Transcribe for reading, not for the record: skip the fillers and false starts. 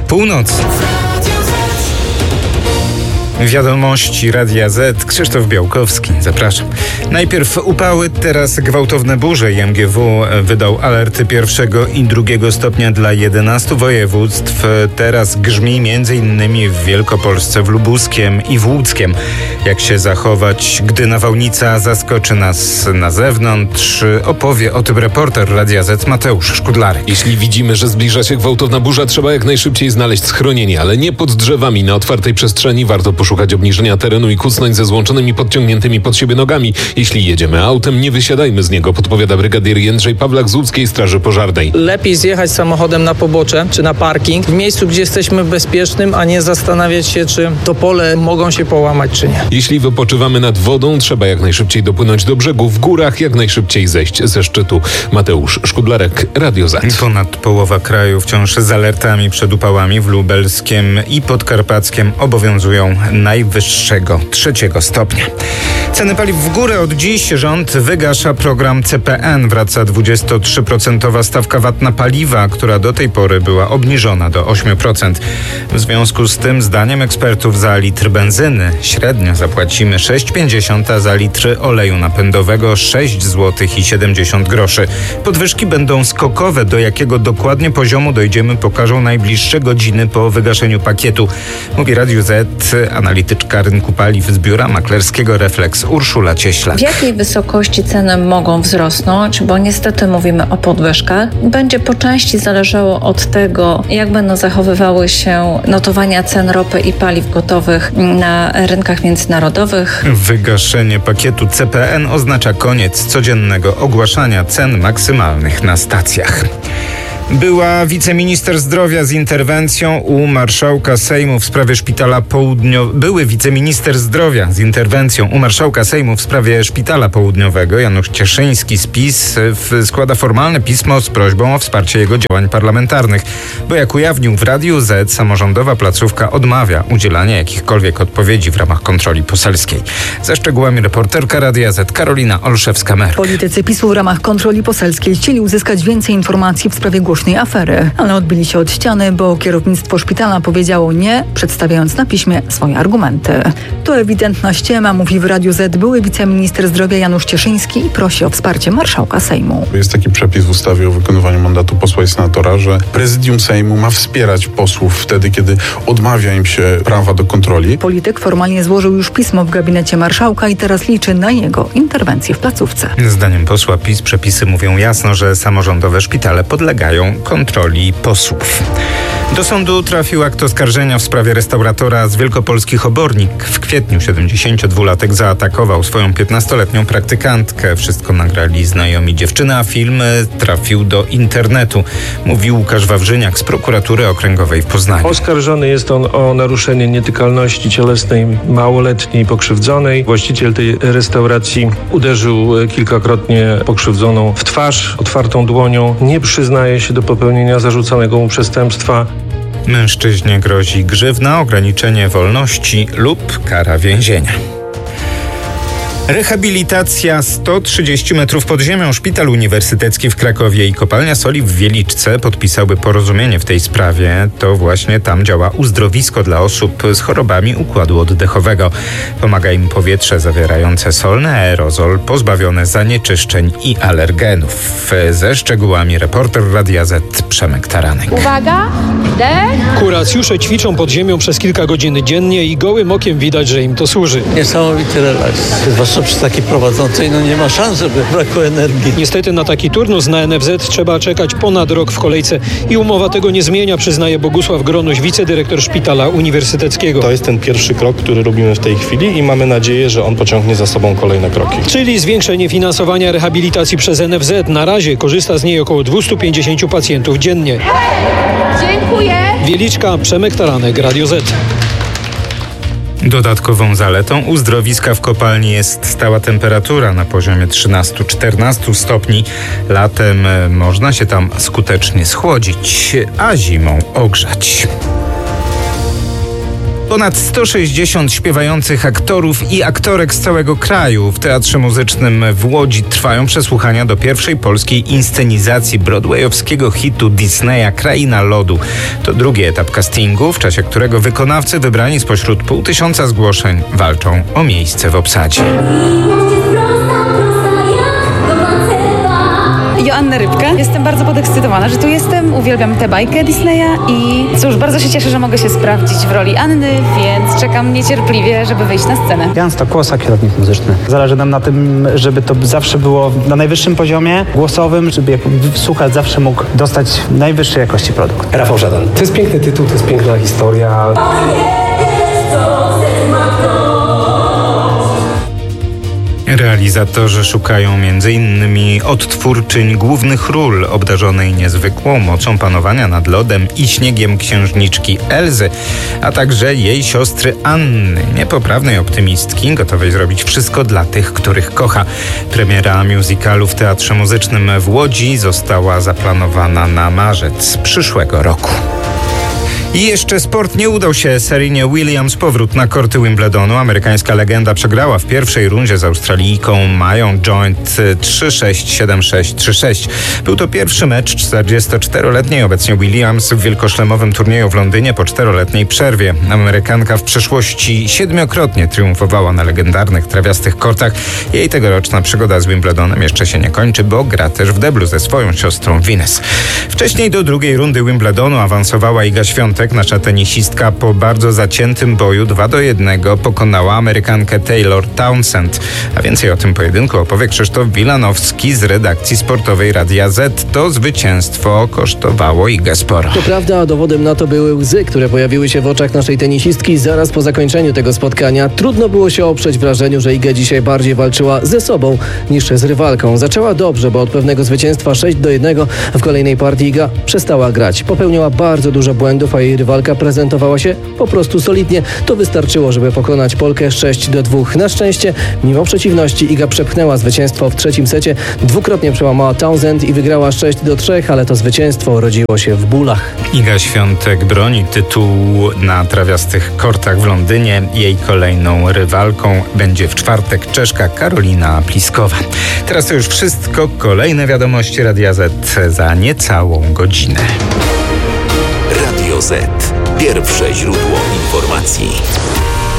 Północ. Wiadomości Radia Z. Krzysztof Białkowski. Zapraszam. Najpierw upały, teraz gwałtowne burze. MGW wydał alerty 1. i 2. stopnia dla 11 województw. Teraz grzmi m.in. w Wielkopolsce, w Lubuskiem i w Łódzkiem. Jak się zachować, gdy nawałnica zaskoczy nas na zewnątrz? Opowie o tym reporter Radia Z Mateusz Szkudlarek. Jeśli widzimy, że zbliża się gwałtowna burza, trzeba jak najszybciej znaleźć schronienie, ale nie pod drzewami, na otwartej przestrzeni. Warto poszukać obniżenia terenu i kucnąć ze złączonymi, podciągniętymi pod siebie nogami. Jeśli jedziemy autem, nie wysiadajmy z niego, podpowiada brygadier Jędrzej Pawlak z Łódzkiej Straży Pożarnej. Lepiej zjechać samochodem na pobocze czy na parking, w miejscu, gdzie jesteśmy bezpiecznym, a nie zastanawiać się, czy to pole mogą się połamać, czy nie. Jeśli wypoczywamy nad wodą, trzeba jak najszybciej dopłynąć do brzegu, w górach jak najszybciej zejść ze szczytu. Mateusz Szkudlarek, Radio Z. Ponad połowa kraju wciąż z alertami przed upałami. W lubelskim i podkarpackim obowiązują najwyższego 3. stopnia. Ceny paliw w górę. Od dziś rząd wygasza program CPN. Wraca 23% stawka VAT na paliwa, która do tej pory była obniżona do 8%. W związku z tym, zdaniem ekspertów, za litr benzyny średnio zapłacimy 6,50, a za litr oleju napędowego 6,70 zł. Podwyżki będą skokowe. Do jakiego dokładnie poziomu dojdziemy, pokażą najbliższe godziny po wygaszeniu pakietu. Mówi Radiu Z analityczka rynku paliw z biura maklerskiego Reflex Urszula Cieślak. W jakiej wysokości ceny mogą wzrosnąć, bo niestety mówimy o podwyżkach, będzie po części zależało od tego, jak będą zachowywały się notowania cen ropy i paliw gotowych na rynkach międzynarodowych. Wygaszenie pakietu CPN oznacza koniec codziennego ogłaszania cen maksymalnych na stacjach. Były wiceminister zdrowia z interwencją u marszałka Sejmu w sprawie szpitala południowego. Janusz Cieszyński z PiS składa formalne pismo z prośbą o wsparcie jego działań parlamentarnych, bo jak ujawnił w Radiu Z, samorządowa placówka odmawia udzielania jakichkolwiek odpowiedzi w ramach kontroli poselskiej. Ze szczegółami reporterka Radia Z Karolina Olszewska-Mer. Politycy PiS-u w ramach kontroli poselskiej chcieli uzyskać więcej informacji w sprawie głośnej afery, ale odbili się od ściany, bo kierownictwo szpitala powiedziało nie, przedstawiając na piśmie swoje argumenty. To ewidentna ściema, mówi w Radiu Z były wiceminister zdrowia Janusz Cieszyński i prosi o wsparcie marszałka Sejmu. Jest taki przepis w ustawie o wykonywaniu mandatu posła i senatora, że prezydium Sejmu ma wspierać posłów wtedy, kiedy odmawia im się prawa do kontroli. Polityk formalnie złożył już pismo w gabinecie marszałka i teraz liczy na jego interwencję w placówce. Zdaniem posła PiS przepisy mówią jasno, że samorządowe szpitale podlegają kontroli posłów. Do sądu trafił akt oskarżenia w sprawie restauratora z Wielkopolskich Obornik. W kwietniu 72-latek zaatakował swoją 15-letnią praktykantkę. Wszystko nagrali znajomi dziewczyny, a film trafił do internetu. Mówił Łukasz Wawrzyniak z prokuratury okręgowej w Poznaniu. Oskarżony jest on o naruszenie nietykalności cielesnej małoletniej pokrzywdzonej. Właściciel tej restauracji uderzył kilkakrotnie pokrzywdzoną w twarz otwartą dłonią. Nie przyznaje się do popełnienia zarzucanego mu przestępstwa. Mężczyźnie grozi grzywna, ograniczenie wolności lub kara więzienia. Rehabilitacja 130 metrów pod ziemią. Szpital uniwersytecki w Krakowie i kopalnia soli w Wieliczce podpisały porozumienie w tej sprawie. To właśnie tam działa uzdrowisko dla osób z chorobami układu oddechowego. Pomaga im powietrze zawierające solny aerozol, pozbawione zanieczyszczeń i alergenów. Ze szczegółami reporter Radia Z Przemek Taranek. Uwaga, Kuracjusze ćwiczą pod ziemią przez kilka godzin dziennie i gołym okiem widać, że im to służy. Niesamowity relaks. Zwłaszcza przy takiej prowadzącej, nie ma szans, żeby brakło energii. Niestety na taki turnus na NFZ trzeba czekać ponad rok w kolejce i umowa tego nie zmienia, przyznaje Bogusław Gronoś, wicedyrektor Szpitala Uniwersyteckiego. To jest ten pierwszy krok, który robimy w tej chwili i mamy nadzieję, że on pociągnie za sobą kolejne kroki. Czyli zwiększenie finansowania rehabilitacji przez NFZ. Na razie korzysta z niej około 250 pacjentów dziennie. dziękuję. Wieliczka, Przemek Taranek, Radio Z. Dodatkową zaletą uzdrowiska w kopalni jest stała temperatura na poziomie 13-14 stopni. Latem można się tam skutecznie schłodzić, a zimą ogrzać. Ponad 160 śpiewających aktorów i aktorek z całego kraju. W Teatrze Muzycznym w Łodzi trwają przesłuchania do pierwszej polskiej inscenizacji broadwayowskiego hitu Disneya Kraina Lodu. To drugi etap castingu, w czasie którego wykonawcy wybrani spośród 500 zgłoszeń walczą o miejsce w obsadzie. Joanna Rybka. Jestem bardzo podekscytowana, że tu jestem. Uwielbiam tę bajkę Disneya i cóż, bardzo się cieszę, że mogę się sprawdzić w roli Anny, więc czekam niecierpliwie, żeby wyjść na scenę. Jan Stokłosa, kierownik muzyczny. Zależy nam na tym, żeby to zawsze było na najwyższym poziomie głosowym, żeby słuchacz zawsze mógł dostać najwyższej jakości produkt. Rafał Żadan. To jest piękny tytuł, to jest piękna historia. Realizatorzy szukają m.in. odtwórczyń głównych ról obdarzonej niezwykłą mocą panowania nad lodem i śniegiem księżniczki Elzy, a także jej siostry Anny, niepoprawnej optymistki, gotowej zrobić wszystko dla tych, których kocha. Premiera musicalu w Teatrze Muzycznym w Łodzi została zaplanowana na marzec przyszłego roku. I jeszcze sport. Nie udał się Serenie Williams powrót na korty Wimbledonu. Amerykańska legenda przegrała w pierwszej rundzie z Australijką Mają Joint 3-6, 7-6, 3-6. Był to pierwszy mecz 44-letniej obecnie Williams w wielkoszlemowym turnieju w Londynie po 4-letniej przerwie. Amerykanka w przeszłości 7-krotnie triumfowała na legendarnych trawiastych kortach. Jej tegoroczna przygoda z Wimbledonem jeszcze się nie kończy, bo gra też w deblu ze swoją siostrą Venus. Wcześniej do drugiej rundy Wimbledonu awansowała Iga Świątek. Nasza tenisistka po bardzo zaciętym boju 2-1 pokonała Amerykankę Taylor Townsend. A więcej o tym pojedynku opowie Krzysztof Wilanowski z redakcji sportowej Radia Z. To zwycięstwo kosztowało Igę sporo. To prawda, dowodem na to były łzy, które pojawiły się w oczach naszej tenisistki zaraz po zakończeniu tego spotkania. Trudno było się oprzeć wrażeniu, że Iga dzisiaj bardziej walczyła ze sobą niż z rywalką. Zaczęła dobrze, bo od pewnego zwycięstwa 6-1 w kolejnej partii Iga przestała grać. Popełniała bardzo dużo błędów, a jej rywalka prezentowała się po prostu solidnie. To wystarczyło, żeby pokonać Polkę 6-2. Na szczęście, mimo przeciwności, Iga przepchnęła zwycięstwo w trzecim secie. Dwukrotnie przełamała Townsend i wygrała 6-3, ale to zwycięstwo rodziło się w bólach. Iga Świątek broni tytułu na trawiastych kortach w Londynie. Jej kolejną rywalką będzie w czwartek Czeszka Karolina Pliskowa. Teraz to już wszystko. Kolejne wiadomości Radia Z za niecałą godzinę. Radio Z. Pierwsze źródło informacji.